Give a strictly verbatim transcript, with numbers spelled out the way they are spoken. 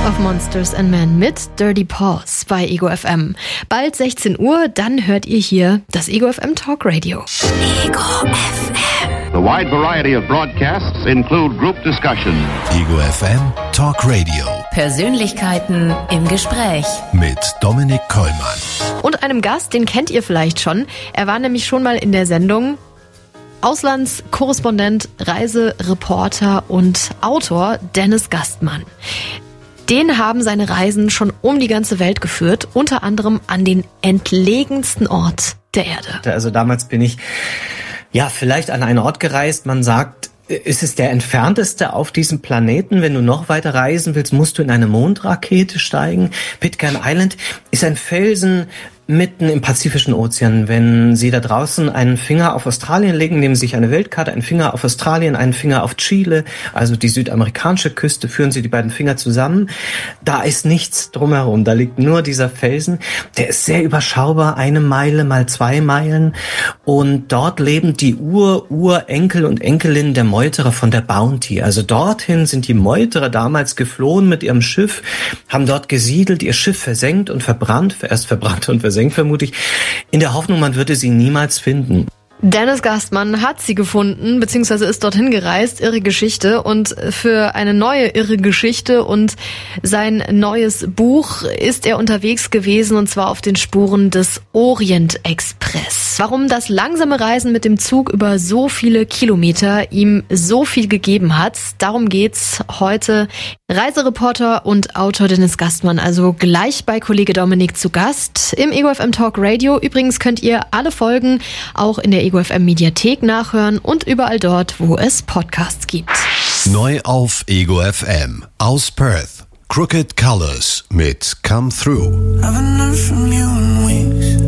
of Monsters and Men mit Dirty Paws bei Ego F M. Bald sechzehn Uhr, dann hört ihr hier das Ego F M Talk Radio. Ego F M. The wide variety of broadcasts include group discussion. Ego F M Talk Radio. Persönlichkeiten im Gespräch. Mit Dominik Kollmann. Und einem Gast, den kennt ihr vielleicht schon. Er war nämlich schon mal in der Sendung. Auslandskorrespondent, Reisereporter und Autor Dennis Gastmann. Den haben seine Reisen schon um die ganze Welt geführt, unter anderem an den entlegensten Ort der Erde. Also damals bin ich ja vielleicht an einen Ort gereist, man sagt, ist es der entfernteste auf diesem Planeten. Wenn du noch weiter reisen willst, musst du in eine Mondrakete steigen. Pitcairn Island ist ein Felsen mitten im Pazifischen Ozean. Wenn Sie da draußen einen Finger auf Australien legen, nehmen Sie sich eine Weltkarte, einen Finger auf Australien, einen Finger auf Chile, also die südamerikanische Küste, führen Sie die beiden Finger zusammen. Da ist nichts drumherum, da liegt nur dieser Felsen. Der ist sehr überschaubar, eine Meile mal zwei Meilen. Und dort leben die Ur-Urenkel und Enkelinnen der Meuterer von der Bounty. Also dorthin sind die Meuterer damals geflohen mit ihrem Schiff, haben dort gesiedelt, ihr Schiff versenkt und verbrannt, erst verbrannt und versenkt, vermute ich, in der Hoffnung, man würde sie niemals finden. Dennis Gastmann hat sie gefunden, beziehungsweise ist dorthin gereist, irre Geschichte. Und für eine neue irre Geschichte und sein neues Buch ist er unterwegs gewesen, und zwar auf den Spuren des Orient Express. Warum das langsame Reisen mit dem Zug über so viele Kilometer ihm so viel gegeben hat, darum geht's heute. Reisereporter und Autor Dennis Gastmann, also gleich bei Kollege Dominik zu Gast im Ego F M Talk Radio. Übrigens könnt ihr alle Folgen auch in der Ego F M Mediathek nachhören und überall dort, wo es Podcasts gibt. Neu auf Ego F M aus Perth. Crooked Colors mit Come Through. Haven't heard from you in weeks.